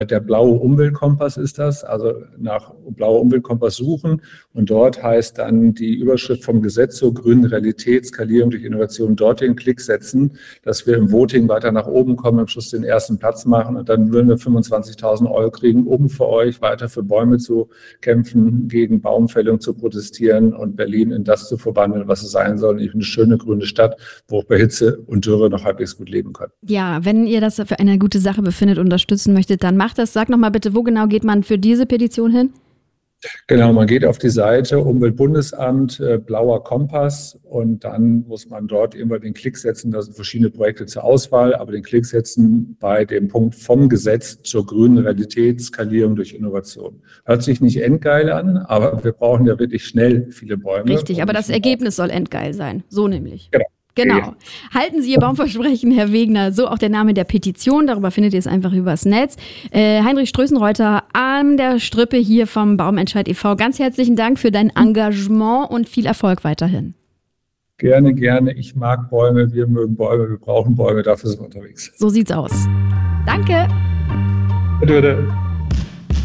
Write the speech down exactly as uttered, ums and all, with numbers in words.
Der blaue Umweltkompass ist das, also nach blauer Umweltkompass suchen und dort heißt dann die Überschrift vom Gesetz zur grünen Realität, Skalierung durch Innovation, dort den Klick setzen, dass wir im Voting weiter nach oben kommen, am Schluss den ersten Platz machen und dann würden wir fünfundzwanzigtausend Euro kriegen, um für euch weiter für Bäume zu kämpfen, gegen Baumfällung zu protestieren und Berlin in das zu verwandeln, was es sein soll, nämlich eine schöne grüne Stadt, wo auch bei Hitze und Dürre noch halbwegs gut leben können. Ja, wenn ihr das für eine gute Sache befindet und unterstützen möchtet, dann macht das. Sag nochmal bitte, wo genau geht man für diese Petition hin? Genau, man geht auf die Seite Umweltbundesamt, äh, blauer Kompass und dann muss man dort immer den Klick setzen. Da sind verschiedene Projekte zur Auswahl, aber den Klick setzen bei dem Punkt vom Gesetz zur grünen Realität, Skalierung durch Innovation. Hört sich nicht endgeil an, aber wir brauchen ja wirklich schnell viele Bäume. Richtig, aber das Ergebnis soll endgeil sein. So nämlich. Genau. Genau. Halten Sie Ihr Baumversprechen, Herr Wegner. So auch der Name der Petition. Darüber findet ihr es einfach übers Netz. Äh, Heinrich Strößenreuter an der Strippe hier vom Baumentscheid e V Ganz herzlichen Dank für dein Engagement und viel Erfolg weiterhin. Gerne, gerne. Ich mag Bäume. Wir mögen Bäume. Wir brauchen Bäume. Dafür sind wir unterwegs. So sieht's aus. Danke. Bitte, bitte.